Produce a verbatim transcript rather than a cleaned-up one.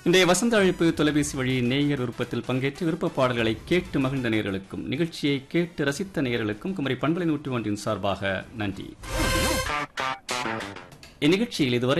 இன்றைய வசந்த அழைப்பு தொலைபேசி வழி நேயர் விருப்பத்தில் பங்கேற்று விருப்ப பாடல்களை கேட்டு மகிழ்ந்த நேயர்களுக்கும் நிகழ்ச்சியை கேட்டு ரசித்த நேயர்களுக்கும் குமரி பண்பலை நூற்றி ஒன்றின் சார்பாக நன்றி. இந்நிகழ்ச்சியில் இதுவரை